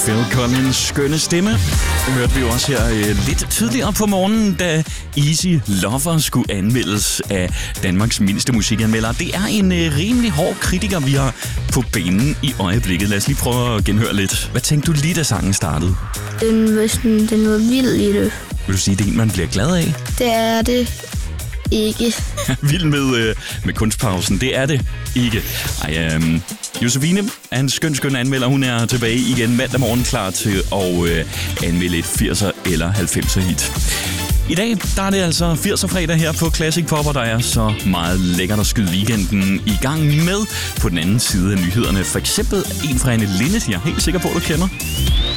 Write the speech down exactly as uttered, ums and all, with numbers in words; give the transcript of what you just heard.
Phil Collins skønne stemme hørte vi også her øh, lidt tidligere på morgenen, da Easy Lover skulle anmeldes af Danmarks mindste musikanmelder. Det er en øh, rimelig hård kritiker, vi har på banen i øjeblikket. Lad os lige prøve at genhøre lidt. Hvad tænkte du lige, da sangen startede? Den var, sådan, den var vild i det. Vil du sige, det er en, man bliver glad af? Det er det ikke. Vild med, øh, med kunstpausen, det er det ikke. Ej, øh, Josefine er en skøn, skøn anmelder. Hun er tilbage igen mandag morgen klar til at øh, anmelde et firser eller halvfemser hit. I dag der er det altså firser fredag her på Classic Pop, og der er så meget lækkert at skyde weekenden i gang med på den anden side af nyhederne. For eksempel en fra Anne Linnet, jeg er helt sikker på, at du kender.